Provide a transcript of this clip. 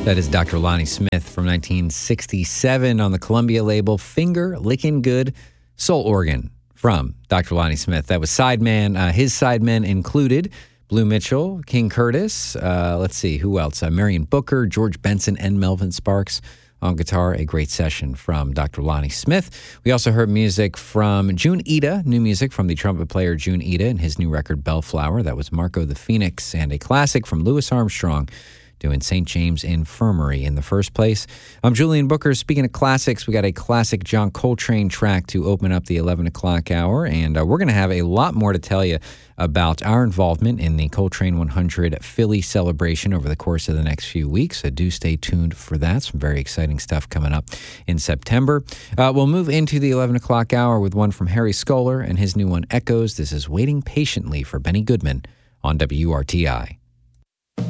That is Dr. Lonnie Smith from 1967 on the Columbia label, Finger Lickin' Good Soul Organ from Dr. Lonnie Smith. That was Sideman. His sidemen included Blue Mitchell, King Curtis, let's see, who else? Marion Booker, George Benson, and Melvin Sparks on guitar. A great session from Dr. Lonnie Smith. We also heard music from June Ida, new music from the trumpet player June Ida and his new record Bellflower. That was Marco the Phoenix, and a classic from Louis Armstrong doing St. James Infirmary in the first place. I'm Julian Booker. Speaking of classics, we got a classic John Coltrane track to open up the 11 o'clock hour, and we're going to have a lot more to tell you about our involvement in the Coltrane 100 Philly celebration over the course of the next few weeks. So do stay tuned for that. Some very exciting stuff coming up in September. We'll move into the 11 o'clock hour with one from Harry Scolar and his new one, Echoes. This is Waiting Patiently for Benny Goodman on WRTI.